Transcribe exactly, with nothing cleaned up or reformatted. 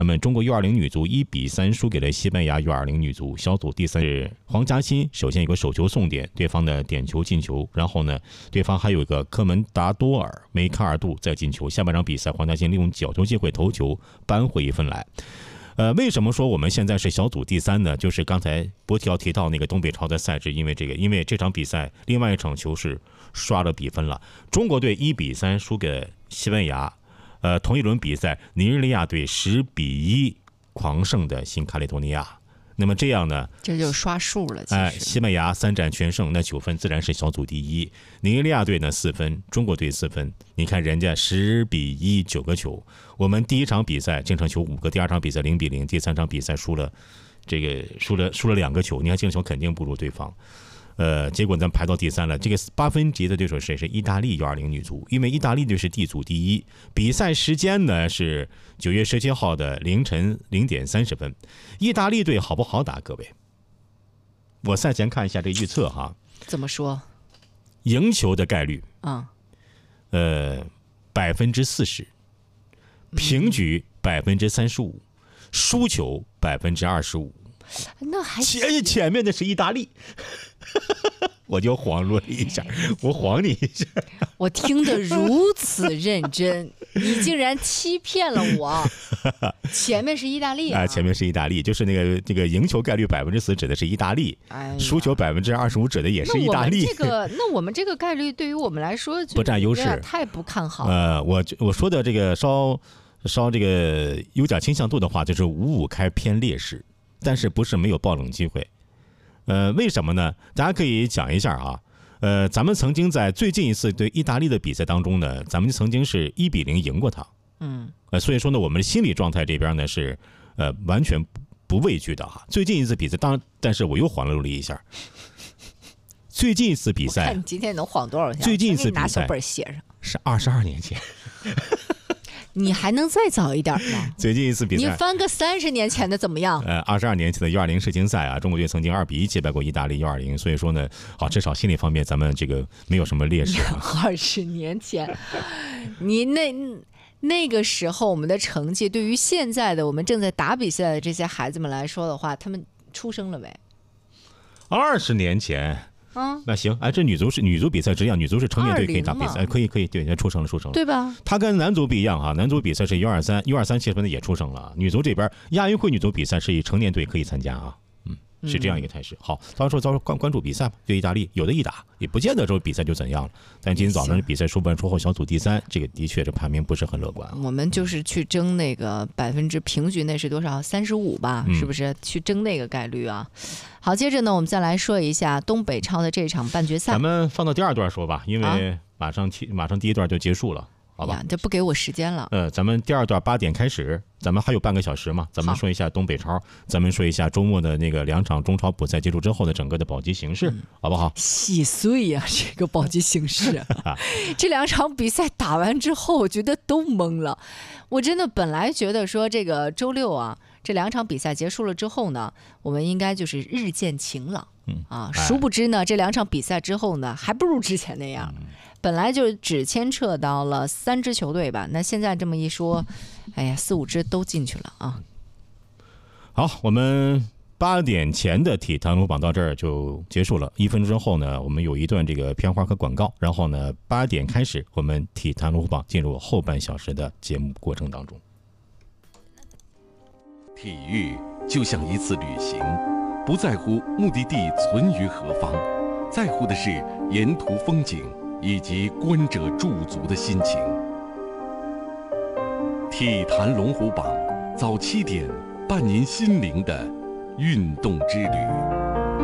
那么中国 U 二零 女足一比三输给了西班牙 U 二零 女足，小组第三是黄嘉欣，首先有个手球送点，对方的点球进球，然后呢，对方还有一个科门达多尔梅卡尔杜在进球。下半场比赛，黄嘉欣利用角球机会头球扳回一分来。呃，为什么说我们现在是小组第三呢？就是刚才博提要提到那个东北超的赛制，因为这个，因为这场比赛另外一场球是刷了比分了，中国队一比三输给西班牙。呃，同一轮比赛，尼日利亚队十比一狂胜的新卡利多尼亚。那么这样呢， 这就刷数了。其实， 哎，西班牙三战全胜，那九分自然是小组第一。尼日利亚队呢四分，中国队四分。你看人家十比一九个球，我们第一场比赛净胜球五个，第二场比赛零比零，第三场比赛输了，这个输了输了两个球。你看净胜球肯定不如对方。呃，结果咱们排到第三了。这个八分级的对手是谁？是意大利 U 二零 女足，因为意大利队是地组第一。比赛时间呢是九月十七号的凌晨零点三十分。意大利队好不好打？各位，我赛前看一下这个预测哈。 怎么说？ 赢球的概率啊， 呃，百分之四十，平局百分之三十五，输球百分之二十五。 那还前前面的是意大利。我就晃录了一下，我晃你一下。 我听得如此认真，你竟然欺骗了我。前面是意大利啊， 啊前面是意大利，就是那个这个赢球概率百分之四指的是意大利，哎、输球百分之二十五指的也是意大利。 那我们这个，那我们这个概率对于我们来说不占优势， 太不看好了。 呃，我我说的这个稍稍这个有点倾向度的话，就是五五开偏劣势，但是不是没有爆冷机会。呃，为什么呢？大家可以讲一下啊。呃，咱们曾经在最近一次对意大利的比赛当中呢，咱们曾经是一比零赢过他。 嗯。 呃，所以说呢，我们的心理状态这边呢是呃完全不畏惧的哈。最近一次比赛，当然，但是我又晃了一下。最近一次比赛， 看你今天能晃多少下？ 最近一次比赛， 拿小本写上。 是二十二年前。 你还能再早一点吗？ 最近一次比赛， 你翻个三十年前的怎么样？ 呃，二十二年前的 U 二零 世青赛啊，中国队曾经二比一击败过意大利 U 二零，所以说呢，好，至少心理方面咱们这个没有什么劣势、啊。 二十年前，你那那个时候我们的成绩，对于现在的我们正在打比赛的这些孩子们来说的话，他们出生了没？ 二十年前。 嗯， 那行，哎，这女足是女足比赛这样，女足是成年队可以打比赛，可以可以，对，出生了出生了， 对吧？ 她跟男足不一样哈，男足比赛是 U 二三 U 二三七分的也出生了，女足这边亚运会女足比赛是以成年队可以参加啊，嗯，是这样一个态势。好，到时候到时候关关注比赛吧，对意大利有的一打，也不见得说比赛就怎样了。但今天早上比赛输完之后小组第三，这个的确这排名不是很乐观、啊。 我们就是去争那个百分之平均那是多少？三十五吧，是不是？去争那个概率啊。好，接着呢，我们再来说一下东北超的这场半决赛。 咱们放到第二段说吧，因为马上第、啊、马上第一段就结束了，好吧？ 这不给我时间了。 呃，咱们第二段八点开始，咱们还有半个小时嘛，咱们说一下东北超，咱们说一下周末的那个两场中超补赛结束之后的整个的保级形势，嗯、好不好？ 细碎呀、啊，这个保级形势，这两场比赛打完之后，我觉得都懵了。我真的本来觉得说这个周六啊。这两场比赛结束了之后呢，我们应该就是日渐晴朗，嗯啊，殊不知呢，这两场比赛之后呢，还不如之前那样。本来就只牵扯到了三支球队吧，那现在这么一说，哎呀，四五支都进去了啊。 好，我们八点前的体坛龙虎榜到这儿就结束了。一分钟之后呢，我们有一段这个片花和广告，然后呢，八点开始，我们体坛龙虎榜进入后半小时的节目过程当中。 体育就像一次旅行，不在乎目的地存于何方，在乎的是沿途风景以及观者驻足的心情。体坛龙虎榜早七点，伴您心灵的运动之旅。